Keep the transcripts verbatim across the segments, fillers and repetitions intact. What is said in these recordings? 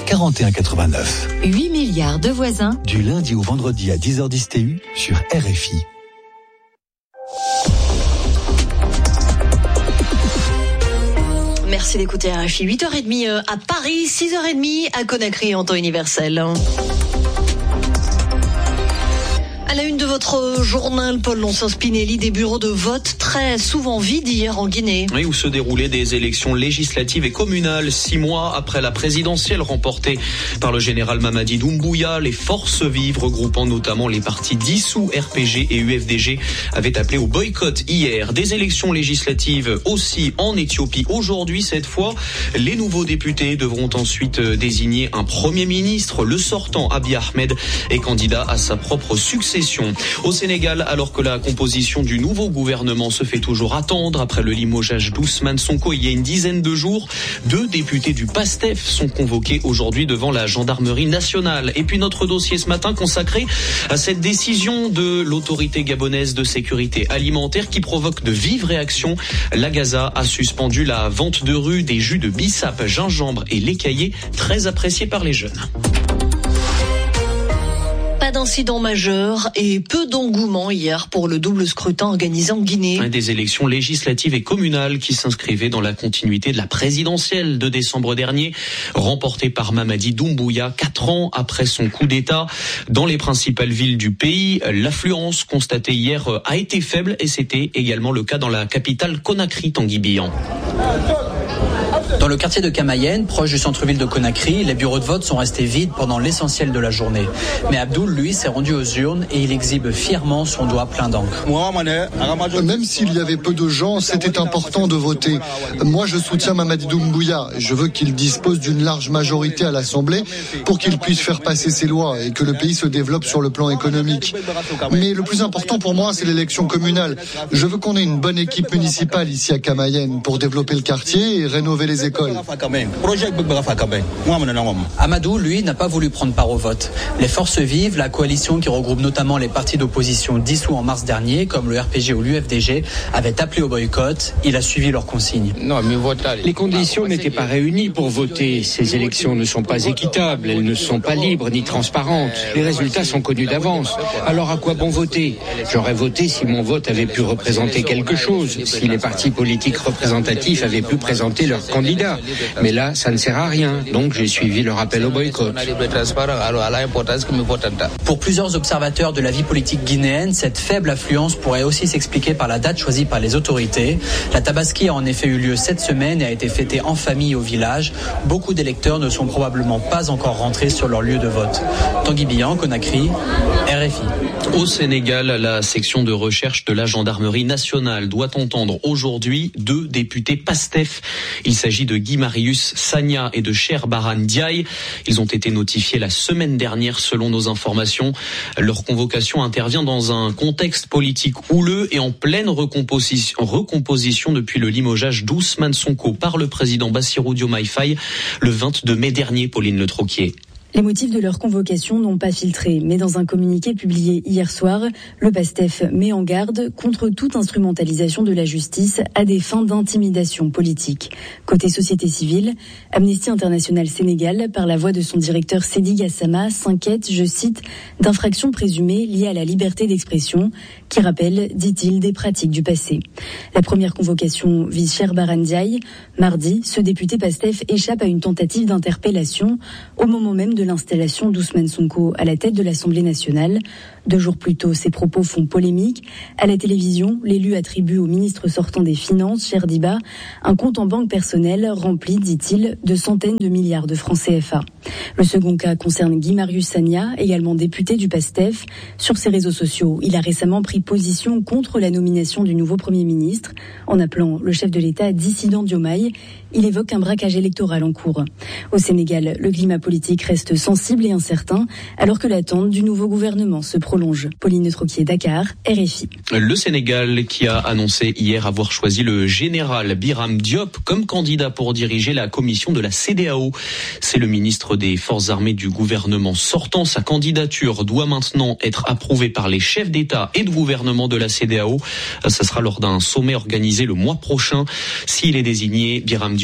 quarante et un quatre-vingt-neuf. huit milliards de voisins. Du lundi au vendredi à dix heures dix T U sur R F I. Merci d'écouter R F I. huit heures trente à Paris, six heures trente à Conakry en temps universel. À la une de votre journal, Paul Lonsens-Pinelli, des bureaux de vote très souvent vides hier en Guinée. Oui, où se déroulaient des élections législatives et communales. Six mois après la présidentielle remportée par le général Mamadi Doumbouya, les forces vives, regroupant notamment les partis dissous R P G et U F D G, avaient appelé au boycott hier. Des élections législatives aussi en Éthiopie. Aujourd'hui, cette fois, les nouveaux députés devront ensuite désigner un premier ministre. Le sortant, Abiy Ahmed, est candidat à sa propre succession. Au Sénégal, alors que la composition du nouveau gouvernement se fait toujours attendre après le limogeage d'Ousmane Sonko il y a une dizaine de jours, deux députés du PASTEF sont convoqués aujourd'hui devant la gendarmerie nationale. Et puis notre dossier ce matin consacré à cette décision de l'autorité gabonaise de sécurité alimentaire qui provoque de vives réactions. La Gaza a suspendu la vente de rue des jus de bissap, gingembre et lait caillé, très appréciés par les jeunes. Pas d'incident majeur et peu d'engouement hier pour le double scrutin organisé en Guinée. Des élections législatives et communales qui s'inscrivaient dans la continuité de la présidentielle de décembre dernier, remportée par Mamadi Doumbouya quatre ans après son coup d'État. Dans les principales villes du pays, l'affluence constatée hier a été faible et c'était également le cas dans la capitale Conakry, Tanguy-Bihan. Dans le quartier de Kamayenne, proche du centre-ville de Conakry, les bureaux de vote sont restés vides pendant l'essentiel de la journée. Mais Abdoul, lui, s'est rendu aux urnes et il exhibe fièrement son doigt plein d'encre. Même s'il y avait peu de gens, c'était important de voter. Moi, je soutiens Mamadi Doumbouya. Je veux qu'il dispose d'une large majorité à l'Assemblée pour qu'il puisse faire passer ses lois et que le pays se développe sur le plan économique. Mais le plus important pour moi, c'est l'élection communale. Je veux qu'on ait une bonne équipe municipale ici à Kamayenne pour développer le quartier et rénover les écoles. Amadou, lui, n'a pas voulu prendre part au vote. Les forces vives, la coalition qui regroupe notamment les partis d'opposition dissous en mars dernier, comme le R P G ou l'U F D G, avaient appelé au boycott. Il a suivi leurs consignes. Les conditions n'étaient pas réunies pour voter. Ces élections ne sont pas équitables, elles ne sont pas libres ni transparentes. Les résultats sont connus d'avance. Alors à quoi bon voter ? J'aurais voté si mon vote avait pu représenter quelque chose, si les partis politiques représentatifs avaient pu présenter leurs candidats. Mais là, ça ne sert à rien. Donc j'ai suivi leur appel au boycott. Pour plusieurs observateurs de la vie politique guinéenne, cette faible affluence pourrait aussi s'expliquer par la date choisie par les autorités. La Tabaski a en effet eu lieu cette semaine et a été fêtée en famille au village. Beaucoup d'électeurs ne sont probablement pas encore rentrés sur leur lieu de vote. Tanguy-Bihan, Conakry, R F I. Au Sénégal, la section de recherche de la gendarmerie nationale doit entendre aujourd'hui deux députés PASTEF. Il s'agit de Guy Marius Sagna et de Cheikh Bara Ndiaye. Ils ont été notifiés la semaine dernière selon nos informations. Leur convocation intervient dans un contexte politique houleux et en pleine recomposition, recomposition depuis le limogeage d'Ousmane Sonko par le président Bassirou Diomaye Faye le vingt-deux mai dernier, Pauline Le Troquier. Les motifs de leur convocation n'ont pas filtré, mais dans un communiqué publié hier soir, le PASTEF met en garde contre toute instrumentalisation de la justice à des fins d'intimidation politique. Côté société civile, Amnesty International Sénégal, par la voix de son directeur Seydi Gassama, s'inquiète, je cite, d'infractions présumées liées à la liberté d'expression, qui rappellent, dit-il, des pratiques du passé. La première convocation vise Cheikh Bara Ndiaye. Mardi, ce député PASTEF échappe à une tentative d'interpellation au moment même de l'installation d'Ousmane Sonko à la tête de l'Assemblée nationale. Deux jours plus tôt, ses propos font polémique. À la télévision, l'élu attribue au ministre sortant des Finances, Cheikh Diba, un compte en banque personnel rempli, dit-il, de centaines de milliards de francs C F A. Le second cas concerne Guy Marius Sagna, également député du PASTEF. Sur ses réseaux sociaux, il a récemment pris position contre la nomination du nouveau Premier ministre. En appelant le chef de l'État dissident Diomaye, il évoque un braquage électoral en cours. Au Sénégal, le climat politique reste sensible et incertain, alors que l'attente du nouveau gouvernement se prolonge. Pauline Troquier, Dakar, R F I. Le Sénégal qui a annoncé hier avoir choisi le général Biram Diop comme candidat pour diriger la commission de la C E D E A O. C'est le ministre des Forces armées du gouvernement sortant. Sa candidature doit maintenant être approuvée par les chefs d'État et de gouvernement de la C E D E A O. Ça sera lors d'un sommet organisé le mois prochain. S'il est désigné, Biram Diop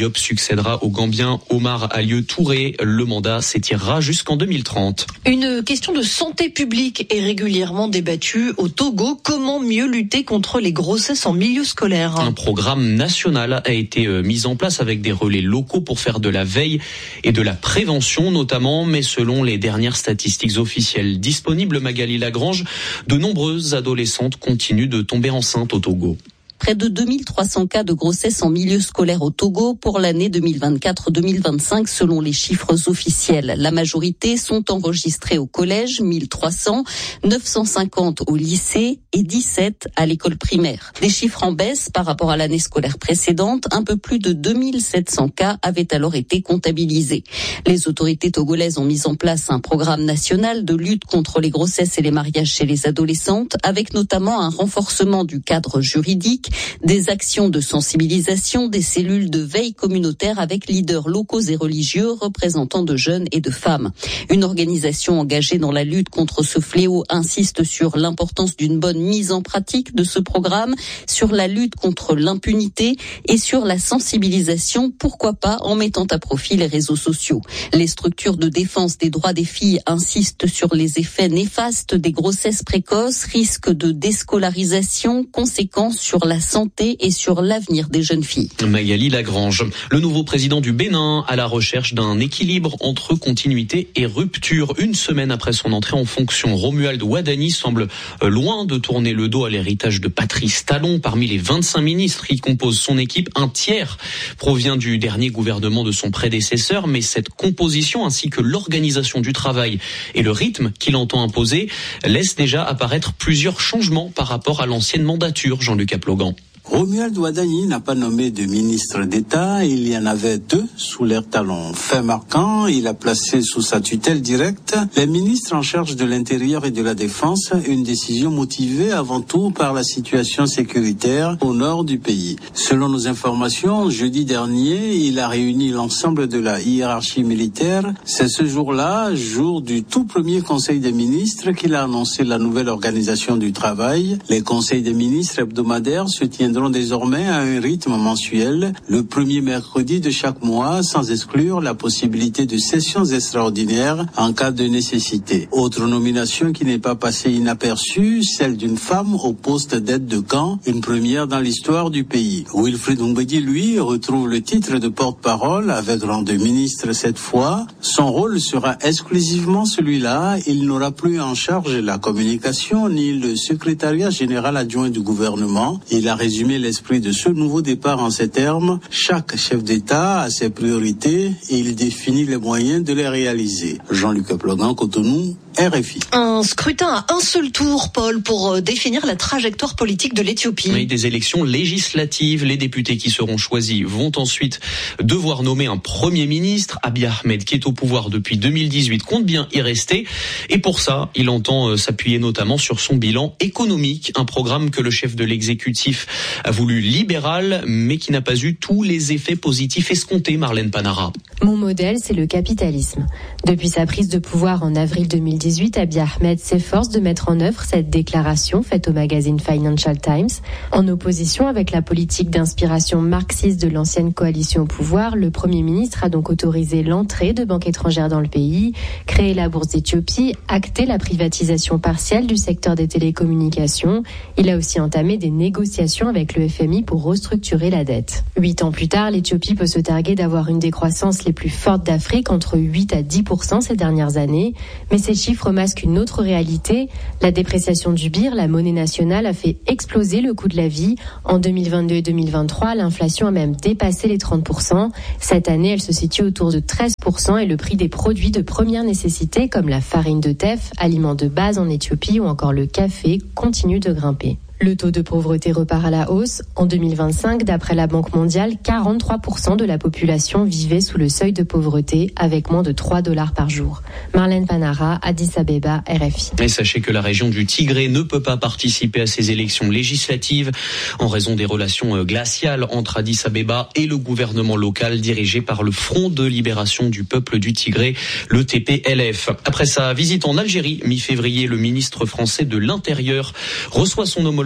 Diop succédera au Gambien Omar Alieu Touré. Le mandat s'étirera jusqu'en deux mille trente. Une question de santé publique est régulièrement débattue au Togo. Comment mieux lutter contre les grossesses en milieu scolaire ? Un programme national a été mis en place avec des relais locaux pour faire de la veille et de la prévention notamment. Mais selon les dernières statistiques officielles disponibles, Magali Lagrange, de nombreuses adolescentes continuent de tomber enceintes au Togo. Près de deux mille trois cents cas de grossesse en milieu scolaire au Togo pour l'année deux mille vingt-quatre deux mille vingt-cinq selon les chiffres officiels. La majorité sont enregistrés au collège, mille trois cents, neuf cent cinquante au lycée et dix-sept à l'école primaire. Des chiffres en baisse par rapport à l'année scolaire précédente. Un peu plus de deux mille sept cents cas avaient alors été comptabilisés. Les autorités togolaises ont mis en place un programme national de lutte contre les grossesses et les mariages chez les adolescentes, avec notamment un renforcement du cadre juridique, des actions de sensibilisation, des cellules de veille communautaire avec leaders locaux et religieux, représentants de jeunes et de femmes. Une organisation engagée dans la lutte contre ce fléau insiste sur l'importance d'une bonne mise en pratique de ce programme, sur la lutte contre l'impunité et sur la sensibilisation, pourquoi pas en mettant à profit les réseaux sociaux. Les structures de défense des droits des filles insistent sur les effets néfastes des grossesses précoces, risques de déscolarisation, conséquences sur la santé et sur l'avenir des jeunes filles. Magali Lagrange. Le nouveau président du Bénin à la recherche d'un équilibre entre continuité et rupture. Une semaine après son entrée en fonction, Romuald Wadani semble loin de tourner le dos à l'héritage de Patrice Talon. Parmi les vingt-cinq ministres qui composent son équipe, un tiers provient du dernier gouvernement de son prédécesseur. Mais cette composition ainsi que l'organisation du travail et le rythme qu'il entend imposer laissent déjà apparaître plusieurs changements par rapport à l'ancienne mandature. Jean-Luc Aplogan. Romuald Wadani n'a pas nommé de ministre d'État, il y en avait deux sous leur talon. Fait marquant, il a placé sous sa tutelle directe les ministres en charge de l'Intérieur et de la Défense, une décision motivée avant tout par la situation sécuritaire au nord du pays. Selon nos informations, jeudi dernier, il a réuni l'ensemble de la hiérarchie militaire. C'est ce jour-là, jour du tout premier Conseil des ministres, qu'il a annoncé la nouvelle organisation du travail. Les conseils des ministres hebdomadaires se tiendront désormais à un rythme mensuel, le premier mercredi de chaque mois, sans exclure la possibilité de sessions extraordinaires en cas de nécessité. Autre nomination qui n'est pas passée inaperçue, celle d'une femme au poste d'aide de camp, une première dans l'histoire du pays. Wilfried Oumbedi, lui, retrouve le titre de porte-parole avec rang de ministre cette fois. Son rôle sera exclusivement celui-là. Il n'aura plus en charge la communication ni le secrétariat général adjoint du gouvernement. Il a résumé l'esprit de ce nouveau départ en ces termes. Chaque chef d'État a ses priorités et il définit les moyens de les réaliser. Jean-Luc Aplogan, Cotonou, R F I. Un scrutin à un seul tour, Paul, pour définir la trajectoire politique de l'Éthiopie. Oui, des élections législatives. Les députés qui seront choisis vont ensuite devoir nommer un premier ministre. Abiy Ahmed, qui est au pouvoir depuis deux mille dix-huit, compte bien y rester. Et pour ça, il entend s'appuyer notamment sur son bilan économique. Un programme que le chef de l'exécutif a voulu libéral, mais qui n'a pas eu tous les effets positifs escomptés, Marlène Panara. Mon modèle, c'est le capitalisme. Depuis sa prise de pouvoir en avril deux mille dix-huit, Abiy Ahmed s'efforce de mettre en œuvre cette déclaration faite au magazine Financial Times. En opposition avec la politique d'inspiration marxiste de l'ancienne coalition au pouvoir, le Premier ministre a donc autorisé l'entrée de banques étrangères dans le pays, créé la bourse d'Éthiopie, acté la privatisation partielle du secteur des télécommunications. Il a aussi entamé des négociations avec le F M I pour restructurer la dette. Huit ans plus tard, l'Éthiopie peut se targuer d'avoir une des croissances les plus fortes d'Afrique, entre huit à dix pour cent ces dernières années. Mais ces chiffres masquent une autre réalité. La dépréciation du birr, la monnaie nationale, a fait exploser le coût de la vie. En deux mille vingt-deux et deux mille vingt-trois, l'inflation a même dépassé les trente pour cent. Cette année, elle se situe autour de treize pour cent et le prix des produits de première nécessité, comme la farine de teff, aliment de base en Éthiopie, ou encore le café, continue de grimper. Le taux de pauvreté repart à la hausse. En deux mille vingt-cinq, d'après la Banque mondiale, quarante-trois pour cent de la population vivait sous le seuil de pauvreté, avec moins de trois dollars par jour. Marlène Panara, Addis Abeba, R F I. Et sachez que la région du Tigré ne peut pas participer à ces élections législatives en raison des relations glaciales entre Addis Abeba et le gouvernement local dirigé par le Front de libération du peuple du Tigré, le T P L F. Après sa visite en Algérie, mi-février, le ministre français de l'Intérieur reçoit son homologue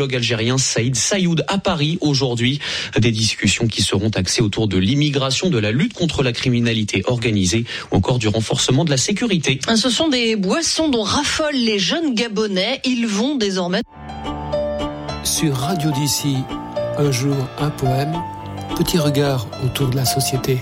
sociologue algérien Saïd Sayoud à Paris aujourd'hui. Des discussions qui seront axées autour de l'immigration, de la lutte contre la criminalité organisée ou encore du renforcement de la sécurité. Ce sont des boissons dont raffolent les jeunes Gabonais. Ils vont désormais... Sur Radio d'ici, un jour un poème, petit regard autour de la société.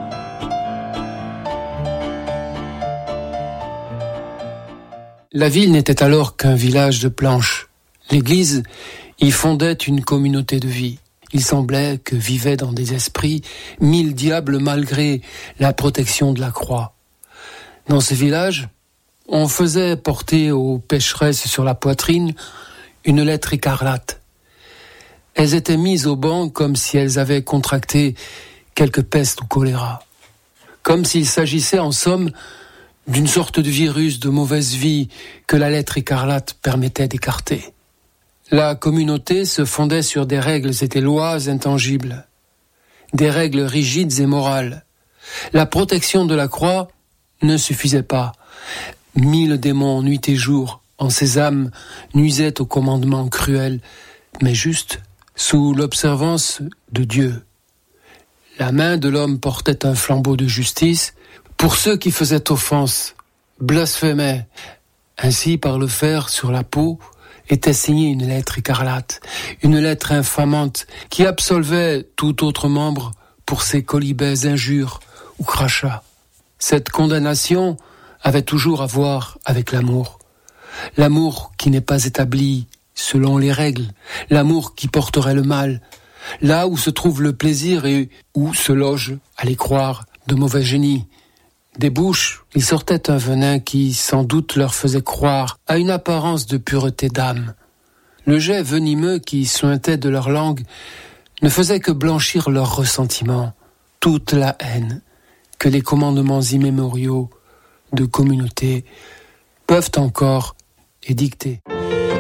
La ville n'était alors qu'un village de planches. L'église y fondait une communauté de vie. Il semblait que vivaient dans des esprits mille diables malgré la protection de la croix. Dans ce village, on faisait porter aux pécheresses sur la poitrine une lettre écarlate. Elles étaient mises au banc comme si elles avaient contracté quelque peste ou choléra. Comme s'il s'agissait en somme d'une sorte de virus de mauvaise vie que la lettre écarlate permettait d'écarter. La communauté se fondait sur des règles et des lois intangibles, des règles rigides et morales. La protection de la croix ne suffisait pas. Mille démons, nuit et jour, en ces âmes, nuisaient au commandement cruel, mais juste, sous l'observance de Dieu. La main de l'homme portait un flambeau de justice pour ceux qui faisaient offense, blasphémaient. Ainsi, par le fer sur la peau, était signée une lettre écarlate, une lettre infamante qui absolvait tout autre membre pour ses colibets injures ou crachats. Cette condamnation avait toujours à voir avec l'amour. L'amour qui n'est pas établi selon les règles, l'amour qui porterait le mal, là où se trouve le plaisir et où se logent, allez croire, de mauvais génies. Des bouches, il sortait un venin qui, sans doute, leur faisait croire à une apparence de pureté d'âme. Le jet venimeux qui suintait de leur langue ne faisait que blanchir leur ressentiment, toute la haine que les commandements immémoriaux de communauté peuvent encore édicter.